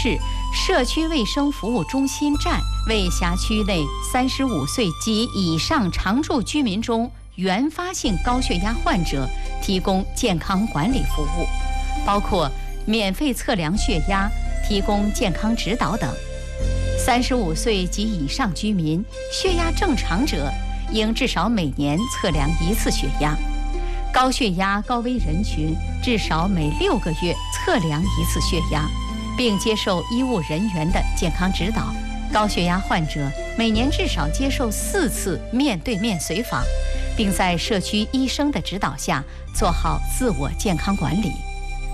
市社区卫生服务中心站为辖区内35岁及以上常住居民中原发性高血压患者提供健康管理服务，包括免费测量血压、提供健康指导等。35岁及以上居民血压正常者，应至少每年测量1次血压；高血压高危人群至少每6个月测量1次血压，并接受医务人员的健康指导。高血压患者每年至少接受4次面对面随访，并在社区医生的指导下做好自我健康管理。